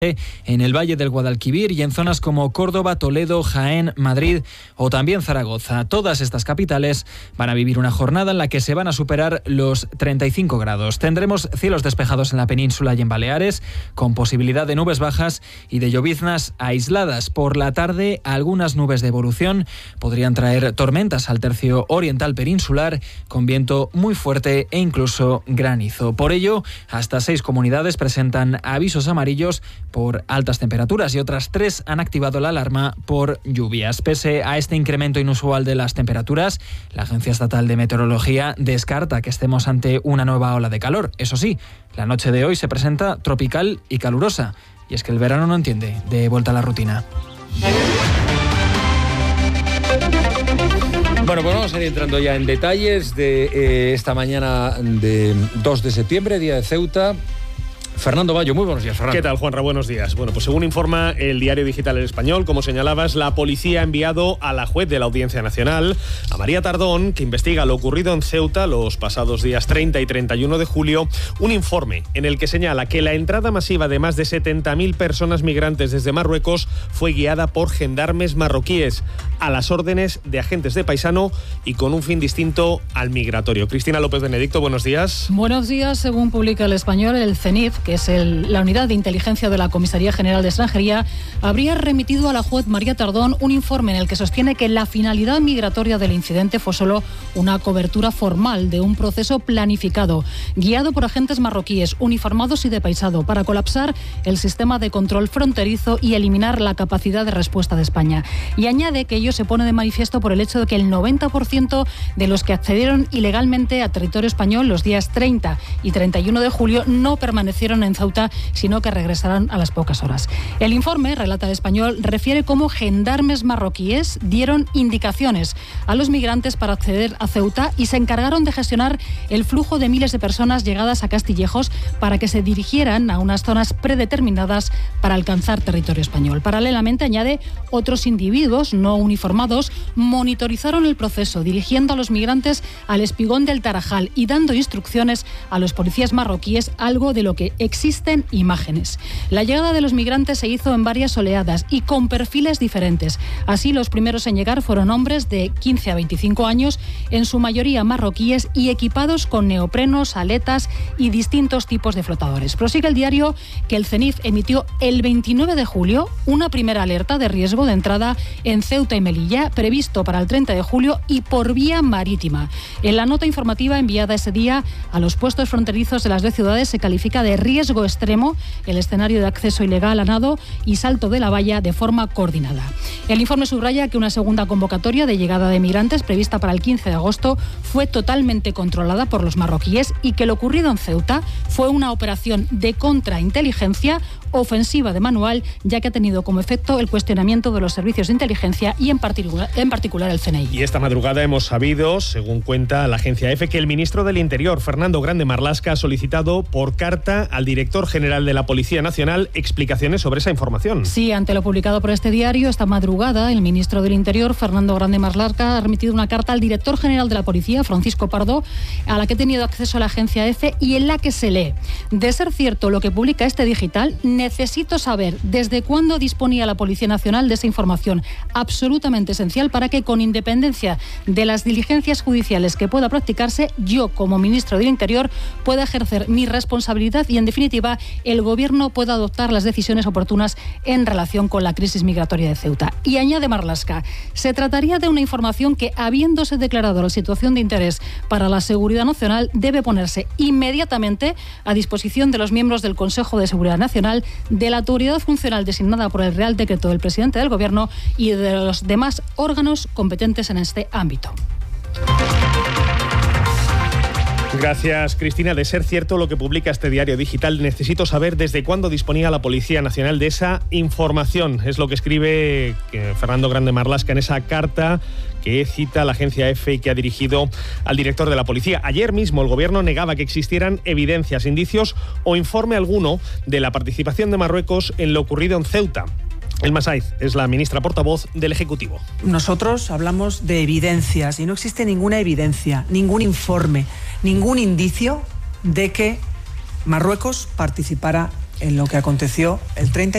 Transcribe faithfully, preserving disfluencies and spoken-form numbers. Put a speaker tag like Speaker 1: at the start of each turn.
Speaker 1: en el Valle del Guadalquivir y en zonas como Córdoba, Toledo, Jaén, Madrid o también Zaragoza. Todas estas capitales van a vivir una jornada en la que se van a superar los treinta y cinco grados. Tendremos cielos despejados en la península y en Baleares, con posibilidad de nubes bajas y de lloviznas aisladas. Por la tarde, algunas nubes de evolución podrían traer tormentas al tercio oriental peninsular, con viento muy fuerte e incluso granizo. Por ello, hasta seis comunidades presentan avisos amarillos por altas temperaturas y otras tres han activado la alarma por lluvias. Pese a este incremento inusual de las temperaturas, la Agencia Estatal de Meteorología descarta que estemos ante una nueva ola de calor. Eso sí, la noche de hoy se presenta tropical y calurosa. Y es que el verano no entiende de vuelta a la rutina.
Speaker 2: Bueno, pues vamos a ir entrando ya en detalles de eh, esta mañana de dos de septiembre, día de Ceuta. Fernando Bayo, muy buenos días, Fernando.
Speaker 3: ¿Qué tal, Juanra? Buenos días. Bueno, pues según informa el diario digital El Español, como señalabas, la policía ha enviado a la juez de la Audiencia Nacional, a María Tardón, que investiga lo ocurrido en Ceuta los pasados días treinta y treinta y uno de julio, un informe en el que señala que la entrada masiva de más de setenta mil personas migrantes desde Marruecos fue guiada por gendarmes marroquíes, a las órdenes de agentes de paisano y con un fin distinto al migratorio. Cristina López Benedicto, buenos días.
Speaker 4: Buenos días. Según publica El Español, el CENIF, que es el, la unidad de inteligencia de la Comisaría General de Extranjería, habría remitido a la juez María Tardón un informe en el que sostiene que la finalidad migratoria del incidente fue solo una cobertura formal de un proceso planificado, guiado por agentes marroquíes, uniformados y de paisado, para colapsar el sistema de control fronterizo y eliminar la capacidad de respuesta de España. Y añade que ello se pone de manifiesto por el hecho de que el noventa por ciento de los que accedieron ilegalmente a territorio español los días treinta y treinta y uno de julio no permanecieron en Ceuta, sino que regresarán a las pocas horas. El informe, relata El Español, refiere cómo gendarmes marroquíes dieron indicaciones a los migrantes para acceder a Ceuta y se encargaron de gestionar el flujo de miles de personas llegadas a Castillejos para que se dirigieran a unas zonas predeterminadas para alcanzar territorio español. Paralelamente, añade, otros individuos no uniformados monitorizaron el proceso, dirigiendo a los migrantes al espigón del Tarajal y dando instrucciones a los policías marroquíes, algo de lo que existen imágenes. La llegada de los migrantes se hizo en varias oleadas y con perfiles diferentes. Así, los primeros en llegar fueron hombres de quince a veinticinco años, en su mayoría marroquíes y equipados con neoprenos, aletas y distintos tipos de flotadores. Prosigue el diario que el CENIF emitió el veintinueve de julio una primera alerta de riesgo de entrada en Ceuta y Melilla, previsto para el treinta de julio y por vía marítima. En la nota informativa enviada ese día a los puestos fronterizos de las dos ciudades se califica de riesgo extremo el escenario de acceso ilegal a nado y salto de la valla de forma coordinada. El informe subraya que una segunda convocatoria de llegada de migrantes prevista para el quince de agosto fue totalmente controlada por los marroquíes y que lo ocurrido en Ceuta fue una operación de contrainteligencia ofensiva de manual, ya que ha tenido como efecto el cuestionamiento de los servicios de inteligencia y en particular, en particular el C N I.
Speaker 3: Y esta madrugada hemos sabido, según cuenta la agencia EFE, que el ministro del Interior, Fernando Grande Marlaska, ha solicitado por carta al director general de la Policía Nacional explicaciones sobre esa información.
Speaker 4: Sí, ante lo publicado por este diario, esta madrugada el ministro del Interior, Fernando Grande Marlaska, ha remitido una carta al director general de la Policía, Francisco Pardo, a la que ha tenido acceso la agencia EFE y en la que se lee: de ser cierto lo que publica este digital, necesito saber desde cuándo disponía la Policía Nacional de esa información absolutamente esencial para que, con independencia de las diligencias judiciales que pueda practicarse, yo, como ministro del Interior, pueda ejercer mi responsabilidad y, en definitiva, el Gobierno pueda adoptar las decisiones oportunas en relación con la crisis migratoria de Ceuta. Y añade Marlaska, se trataría de una información que, habiéndose declarado la situación de interés para la seguridad nacional, debe ponerse inmediatamente a disposición de los miembros del Consejo de Seguridad Nacional, de la autoridad funcional designada por el Real Decreto del presidente del Gobierno y de los demás órganos competentes en este ámbito.
Speaker 3: Gracias, Cristina. De ser cierto lo que publica este diario digital, necesito saber desde cuándo disponía la Policía Nacional de esa información. Es lo que escribe Fernando Grande Marlaska en esa carta que cita la agencia EFE y que ha dirigido al director de la policía. Ayer mismo el Gobierno negaba que existieran evidencias, indicios o informe alguno de la participación de Marruecos en lo ocurrido en Ceuta. Elma Saiz es la ministra portavoz del Ejecutivo.
Speaker 5: Nosotros hablamos de evidencias y no existe ninguna evidencia, ningún informe, ningún indicio de que Marruecos participara en lo que aconteció el treinta